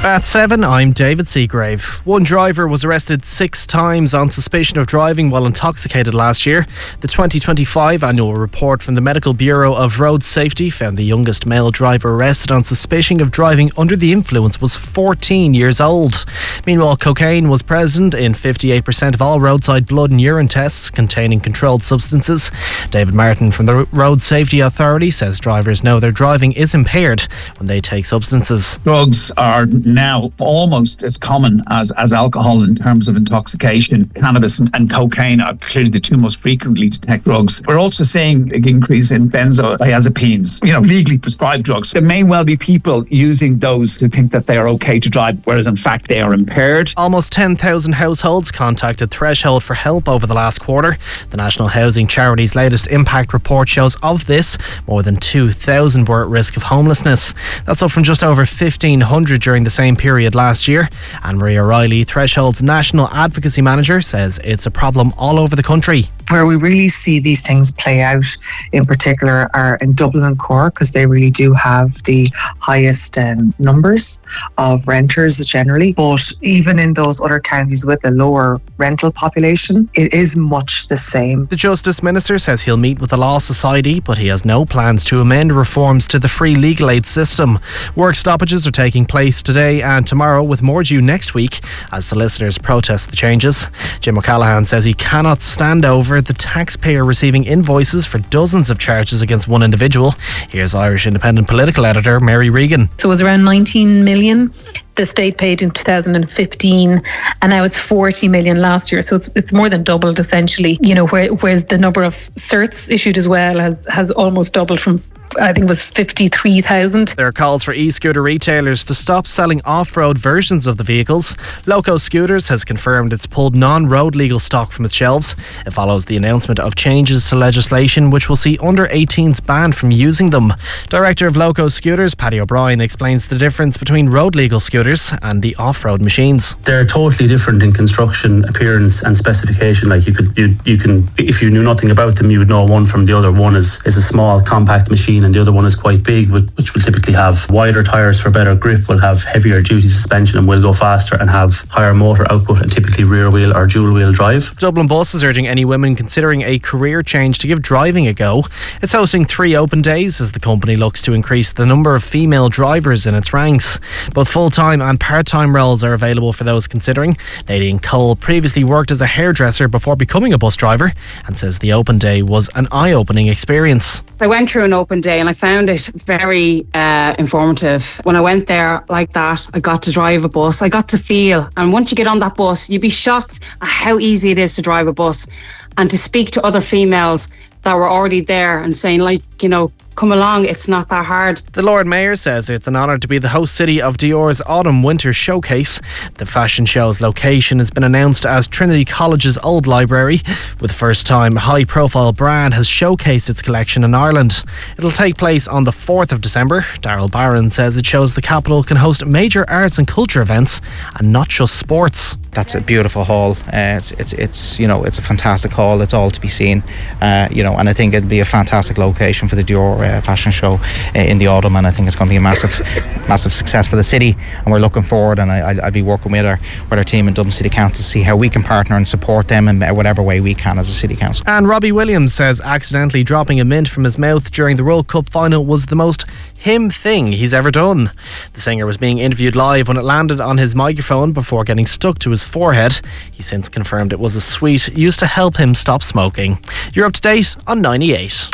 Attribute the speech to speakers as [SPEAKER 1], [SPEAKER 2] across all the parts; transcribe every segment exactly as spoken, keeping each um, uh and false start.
[SPEAKER 1] At seven, I'm David Seagrave. One driver was arrested six times on suspicion of driving while intoxicated last year. The twenty twenty-five annual report from the Medical Bureau of Road Safety found the youngest male driver arrested on suspicion of driving under the influence was fourteen years old. Meanwhile, cocaine was present in fifty-eight percent of all roadside blood and urine tests containing controlled substances. David Martin from the Road Safety Authority says drivers know their driving is impaired when they take substances.
[SPEAKER 2] Drugs are now almost as common as, as alcohol in terms of intoxication. Cannabis and, and cocaine are clearly the two most frequently detected drugs. We're also seeing an increase in benzodiazepines, you know, legally prescribed drugs. There may well be people using those who think that they are okay to drive, whereas in fact they are impaired.
[SPEAKER 1] Almost ten thousand households contacted Threshold for help over the last quarter. The National Housing Charity's latest impact report shows of this, more than two thousand were at risk of homelessness. That's up from just over fifteen hundred during the same period last year. Anne Marie O'Reilly, Threshold's National Advocacy Manager, says it's a problem all over the country.
[SPEAKER 3] Where we really see these things play out in particular are in Dublin and Cork, because they really do have the highest um, numbers of renters generally. But even in those other counties with a lower rental population, it is much the same.
[SPEAKER 1] The Justice Minister says he'll meet with the Law Society, but he has no plans to amend reforms to the free legal aid system. Work stoppages are taking place today and tomorrow, with more due next week as solicitors protest the changes. Jim O'Callaghan says he cannot stand over the taxpayer receiving invoices for dozens of charges against one individual. Here's Irish Independent political editor Mary Regan.
[SPEAKER 4] So it was around nineteen million the state paid in two thousand fifteen, and now it's forty million last year. So it's it's more than doubled essentially. You know, where, whereas the number of certs issued as well has, has almost doubled from, I think it was fifty-three thousand.
[SPEAKER 1] There are calls for e-scooter retailers to stop selling off-road versions of the vehicles. Loco Scooters has confirmed it's pulled non-road legal stock from its shelves. It follows the announcement of changes to legislation which will see under eighteens banned from using them. Director of Loco Scooters, Paddy O'Brien, explains the difference between road legal scooters and the off-road machines.
[SPEAKER 5] They're totally different in construction, appearance and specification. Like you could, you, you can, if you knew nothing about them, you would know one from the other. One is, is a small compact machine, and the other one is quite big, which will typically have wider tyres for better grip, will have heavier duty suspension and will go faster and have higher motor output and typically rear wheel or dual wheel drive.
[SPEAKER 1] Dublin Bus is urging any women considering a career change to give driving a go. It's hosting three open days as the company looks to increase the number of female drivers in its ranks. Both full-time and part-time roles are available for those considering. Nadine Cole previously worked as a hairdresser before becoming a bus driver and says the open day was an eye-opening experience.
[SPEAKER 6] I went through an open day and I found it very uh, informative. When I went there like that, I got to drive a bus. I got to feel, and once you get on that bus, you'd be shocked at how easy it is to drive a bus and to speak to other females that were already there and saying, like, you know, come along, it's not that hard.
[SPEAKER 1] The Lord Mayor says it's an honour to be the host city of Dior's Autumn Winter Showcase. The fashion show's location has been announced as Trinity College's old library, with the first time a high-profile brand has showcased its collection in Ireland. It'll take place on the fourth of December. Daryl Barron says it shows the capital can host major arts and culture events and not just sports.
[SPEAKER 7] That's a beautiful hall. Uh, it's it's it's you know it's a fantastic hall. It's all to be seen, uh, you know, and I think it'd be a fantastic location for the Dior uh, fashion show uh, in the autumn. And I think it's going to be a massive, massive success for the city. And we're looking forward. And I, I'll, I'll be working with our with our team in Dublin City Council to see how we can partner and support them in whatever way we can as a city council.
[SPEAKER 1] And Robbie Williams says accidentally dropping a mint from his mouth during the World Cup final was the most him thing he's ever done. The singer was being interviewed live when it landed on his microphone before getting stuck to his forehead. He since confirmed it was a sweet used to help him stop smoking. You're up to date on ninety-eight.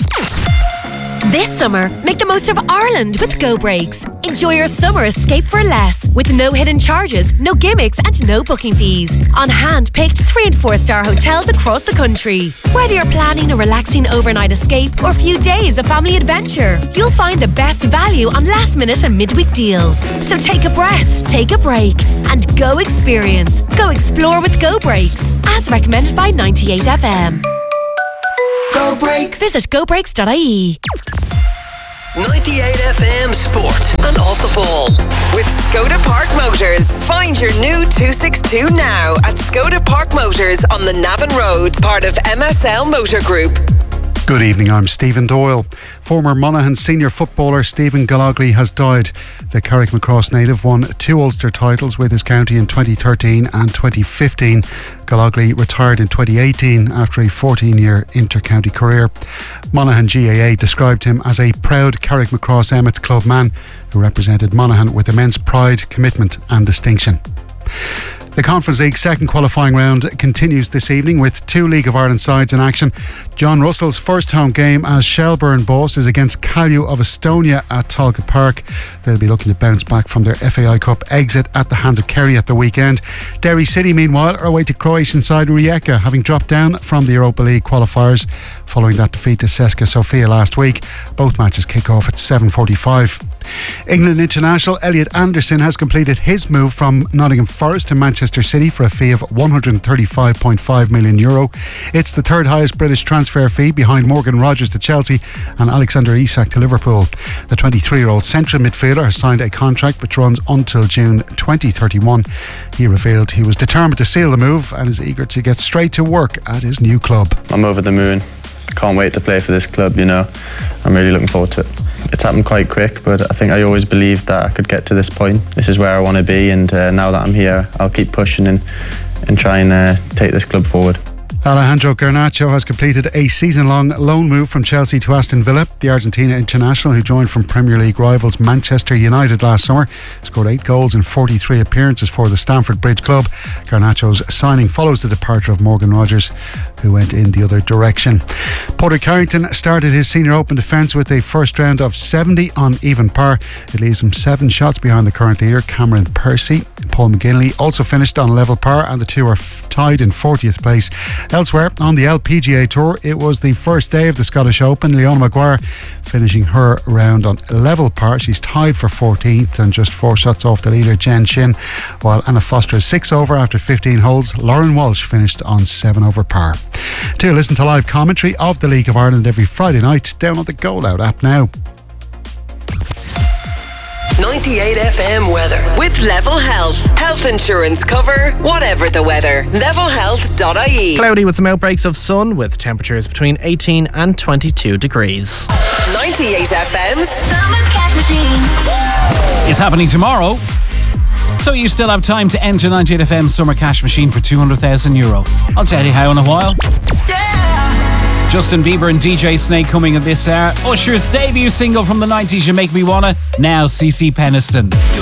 [SPEAKER 8] This summer, make the most of Ireland with Go Breaks. Enjoy your summer escape for less, with no hidden charges, no gimmicks and no booking fees. On hand-picked three and four star hotels across the country. Whether you're planning a relaxing overnight escape or a few days of family adventure, you'll find the best value on last minute and midweek deals. So take a breath, take a break and go experience. Go explore with Go Breaks, as recommended by ninety-eight F M. Go Breaks. Visit go breaks dot I E.
[SPEAKER 9] ninety-eight F M Sport and Off the Ball with Skoda Park Motors. Find your new two sixty-two now at Skoda Park Motors on the Navan Road, part of M S L Motor Group.
[SPEAKER 10] Good evening, I'm Stephen Doyle. Former Monaghan senior footballer Stephen Gallogly has died. The Carrickmacross native won two Ulster titles with his county in twenty thirteen and twenty fifteen. Gallogly retired in twenty eighteen after a fourteen-year inter-county career. Monaghan G A A described him as a proud Carrickmacross Emmet club man who represented Monaghan with immense pride, commitment and distinction. The Conference League second qualifying round continues this evening with two League of Ireland sides in action. John Russell's first home game as Shelbourne boss is against Kalyu of Estonia at Tolka Park. They'll be looking to bounce back from their F A I Cup exit at the hands of Kerry at the weekend. Derry City, meanwhile, are away to Croatian side Rijeka, having dropped down from the Europa League qualifiers following that defeat to Ceska Sofia last week. Both matches kick off at seven forty-five. England international Elliot Anderson has completed his move from Nottingham Forest to Manchester City for a fee of one hundred thirty-five point five million euro. It's the third highest British transfer fee behind Morgan Rogers to Chelsea and Alexander Isak to Liverpool. The twenty-three-year-old central midfielder has signed a contract which runs until June twenty thirty-one. He revealed he was determined to seal the move and is eager to get straight to work at his new club.
[SPEAKER 11] I'm over the moon. Can't wait to play for this club, you know. I'm really looking forward to it. It's happened quite quick, but I think I always believed that I could get to this point. This is where I want to be, and uh, now that I'm here, I'll keep pushing and, and try and uh, take this club forward.
[SPEAKER 10] Alejandro Garnacho has completed a season-long loan move from Chelsea to Aston Villa. The Argentina international, who joined from Premier League rivals Manchester United last summer, scored eight goals in forty-three appearances for the Stamford Bridge club. Garnacho's signing follows the departure of Morgan Rogers, who went in the other direction. Porter Carrington started his Senior Open defence with a first round of seventy on even par. It leaves him seven shots behind the current leader, Cameron Percy. Paul McGinley also finished on level par, and the two are f- tied in fortieth place. Elsewhere, on the L P G A Tour, it was the first day of the Scottish Open. Leona Maguire finishing her round on level par. She's tied for fourteenth and just four shots off the leader, Jen Shin, while Anna Foster is six over after fifteen holes. Lauren Walsh finished on seven over par. To listen to live commentary of the League of Ireland every Friday night, download the Goal Out app now.
[SPEAKER 9] ninety-eight F M weather with Level Health. Health insurance cover, whatever the weather. level health dot I E.
[SPEAKER 1] Cloudy with some outbreaks of sun with temperatures between eighteen and twenty-two degrees.
[SPEAKER 9] ninety-eight F M's
[SPEAKER 12] Summer Cash Machine. It's happening tomorrow, so you still have time to enter ninety-eight F M's Summer Cash Machine for two hundred thousand euro. I'll tell you how in a while. Justin Bieber and D J Snake coming in this hour. Usher's debut single from the nineties, You Make Me Wanna. Now C C Peniston.